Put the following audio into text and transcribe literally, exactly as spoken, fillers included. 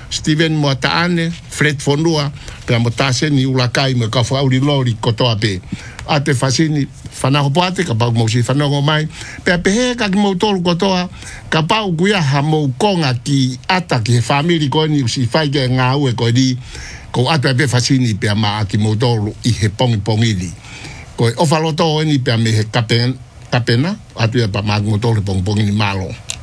Steven Motaane, Fred Fonua, pe mo taseni ulakai me ka fauli lori kotoa pe. Ate fasini fanaho poate ka pau mo si fanaho mai. Pe pe he ka ki mo tolu kotoa ka pau kuia ha mo konga ki ata ki family ko ni si fai ke ngā ue ko di ko ata pe fasini pe ma ki mo tolu i he pongi pongi di. Ko o faloto ni pe me he kapen kapena atu e pa ma mo tolu pongi pongi ni malo.